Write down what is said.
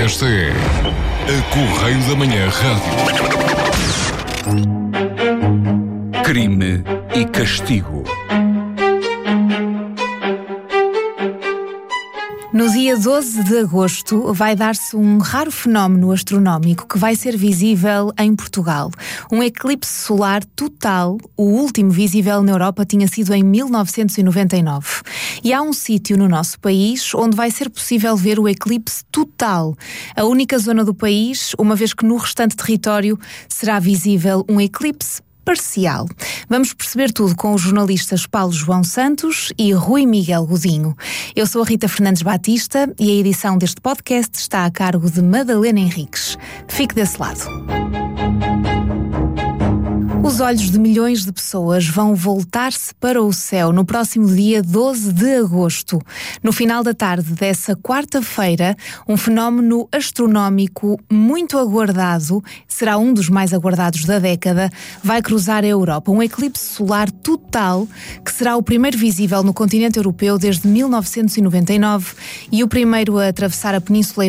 Esta é a Correio da Manhã Rádio. Crime e castigo. No dia 12 de agosto vai dar-se um raro fenómeno astronómico que vai ser visível em Portugal. Um eclipse solar total, o último visível na Europa tinha sido em 1999. E há um sítio no nosso país onde vai ser possível ver o eclipse total. A única zona do país, uma vez que no restante território será visível um eclipse parcial. Vamos perceber tudo com os jornalistas Paulo João Santos e Rui Miguel Godinho. Eu sou a Rita Fernandes Batista e a edição deste podcast está a cargo de Madalena Henriques. Fique desse lado. Os olhos de milhões de pessoas vão voltar-se para o céu no próximo dia 12 de agosto. No final da tarde dessa quarta-feira, um fenómeno astronómico muito aguardado, será um dos mais aguardados da década, vai cruzar a Europa. Um eclipse solar total, que será o primeiro visível no continente europeu desde 1999 e o primeiro a atravessar a Península